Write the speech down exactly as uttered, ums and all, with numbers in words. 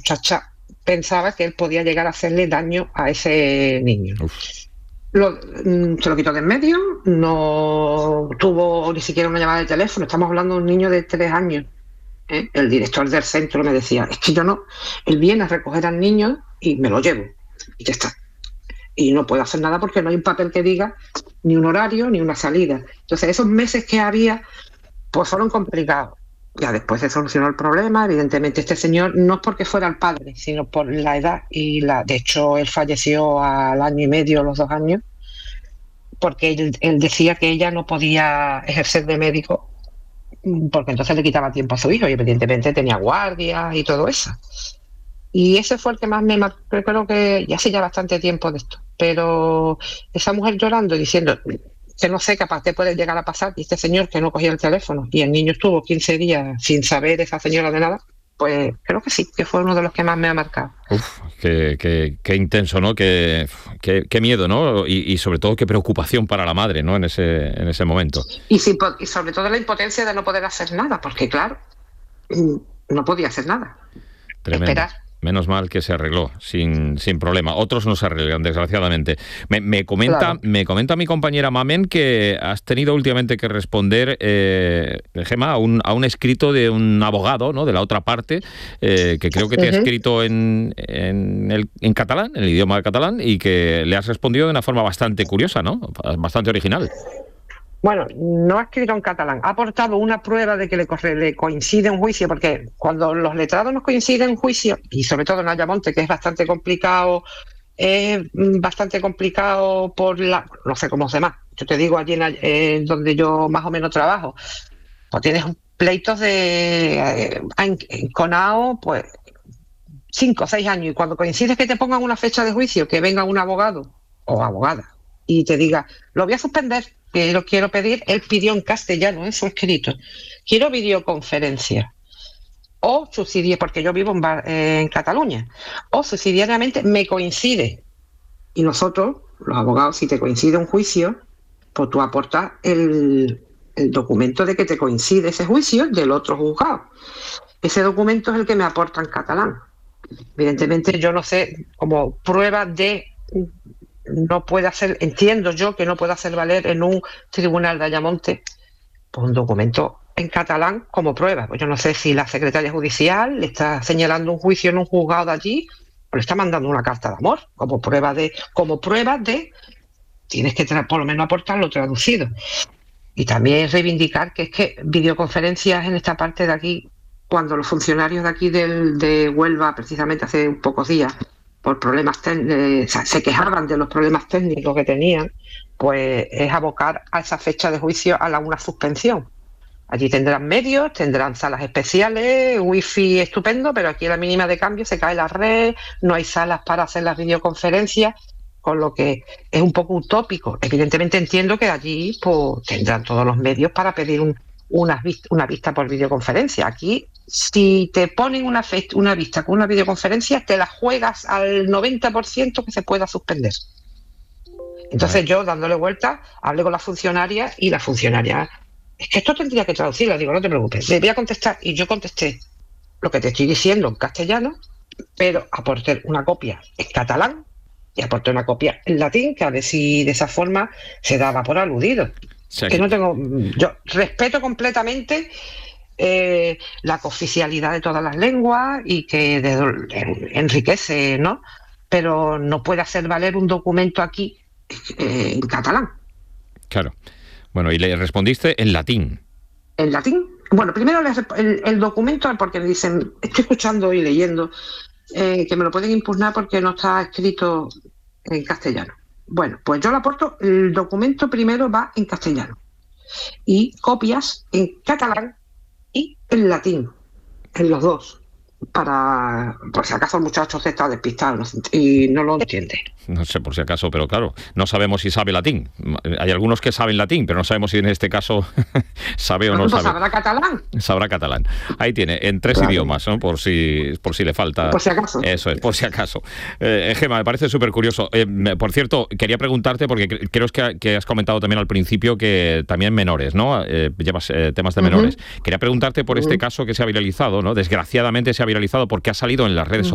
muchacha pensaba que él podía llegar a hacerle daño a ese niño. Lo, se lo quitó de en medio, no tuvo ni siquiera una llamada de teléfono. Estamos hablando de un niño de tres años. ¿eh? El director del centro me decía, es que yo no, él viene a recoger al niño y me lo llevo, y ya está. Y no puedo hacer nada porque no hay un papel que diga ni un horario ni una salida. Entonces esos meses que había, pues fueron complicados. Ya después se solucionó el problema. Evidentemente este señor no es porque fuera el padre, sino por la edad y la. De hecho, él falleció al año y medio, los dos años, porque él, él decía que ella no podía ejercer de médico porque entonces le quitaba tiempo a su hijo y evidentemente tenía guardias y todo eso. Y ese fue el que más me marcó. Creo que ya hace ya bastante tiempo de esto, pero esa mujer llorando y diciendo que no sé, capaz te puede llegar a pasar, y este señor que no cogía el teléfono y el niño estuvo quince días sin saber esa señora de nada, pues creo que sí, que fue uno de los que más me ha marcado. Uf, qué, qué, qué intenso, ¿no? Qué, qué, qué miedo, ¿no? Y, y sobre todo qué preocupación para la madre, ¿no? En ese, en ese momento. Y, sí, y sobre todo la impotencia de no poder hacer nada, porque claro, no podía hacer nada. Tremendo. Esperar. Menos mal que se arregló sin, sin problema. Otros no se arreglan, desgraciadamente. Me, me comenta claro. me comenta mi compañera Mamen que has tenido últimamente que responder, eh, Gemma, a un, a un escrito de un abogado, ¿no? De la otra parte, eh, que creo que te uh-huh. ha escrito en, en, el, en catalán, en el idioma catalán, y que le has respondido de una forma bastante curiosa, ¿no? Bastante original. Bueno, no ha escrito en catalán, ha aportado una prueba de que le, corre, le coincide un juicio, porque cuando los letrados nos coinciden en juicio, y sobre todo en Ayamonte, que es bastante complicado, es bastante complicado por la, no sé cómo se llama, yo te digo allí en, en donde yo más o menos trabajo, pues tienes pleitos de eh, enconado, pues cinco o seis años, y cuando coincides que te pongan una fecha de juicio, que venga un abogado o abogada y te diga, lo voy a suspender, que lo quiero pedir, él pidió en castellano en su escrito, quiero videoconferencia o subsidiariamente, porque yo vivo en, eh, en Cataluña, o subsidiariamente me coincide, y nosotros, los abogados, si te coincide un juicio, pues tú aportas el, el documento de que te coincide ese juicio del otro juzgado. Ese documento es el que me aporta en catalán. Evidentemente yo no sé, como prueba de... no puede hacer, entiendo yo que no puede hacer valer en un tribunal de Ayamonte pues un documento en catalán como prueba. Pues yo no sé si la secretaria judicial le está señalando un juicio en un juzgado de allí o le está mandando una carta de amor como prueba de, como prueba de tienes que tra- por lo menos aportarlo traducido. Y también reivindicar que es que videoconferencias en esta parte de aquí, cuando los funcionarios de aquí del, de Huelva, precisamente hace pocos días, por problemas técnicos, o sea, se quejaban de los problemas técnicos que tenían, pues es abocar a esa fecha de juicio a la, una suspensión. Allí tendrán medios, tendrán salas especiales, wifi estupendo, pero aquí a la mínima de cambio se cae la red, no hay salas para hacer las videoconferencias, con lo que es un poco utópico. Evidentemente entiendo que allí pues, tendrán todos los medios para pedir un, una, vista, una vista por videoconferencia. Aquí, si te ponen una, fe, una vista con una videoconferencia, te la juegas al noventa por ciento que se pueda suspender. Entonces yo, dándole vuelta, hablé con la funcionaria y la funcionaria, es que esto tendría que traducirlo. Digo, no te preocupes, le voy a contestar. Y yo contesté lo que te estoy diciendo en castellano, pero aporté una copia en catalán y aporté una copia en latín, que a ver si de esa forma se daba por aludido. Sí. Que no tengo, yo respeto completamente eh, la cooficialidad de todas las lenguas y que de, de, enriquece, ¿no? Pero no puede hacer valer un documento aquí eh, en catalán. Claro. Bueno, y le respondiste en latín. ¿En latín? Bueno, primero les, el, el documento, porque me dicen, estoy escuchando y leyendo, eh, que me lo pueden impugnar porque no está escrito en castellano. Bueno, pues yo le aporto, el documento primero va en castellano y copias en catalán y en latín, en los dos, para, por si acaso el muchacho se está despistado ¿no? y no lo entiende. No sé por si acaso, pero claro, no sabemos si sabe latín. Hay algunos que saben latín, pero no sabemos si en este caso sabe o no, no pues sabe. Sabrá catalán. Sabrá catalán. Ahí tiene, en tres claro. idiomas, ¿no? Por si, por si le falta. Por si acaso. Eso es, por si acaso. Eh, Gemma, me parece súper curioso. Eh, por cierto, quería preguntarte, porque creo que, que has comentado también al principio que también menores, ¿no? Eh, llevas eh, temas de menores. Uh-huh. Quería preguntarte por uh-huh. este caso que se ha viralizado, ¿no? Desgraciadamente se ha viralizado porque ha salido en las redes uh-huh.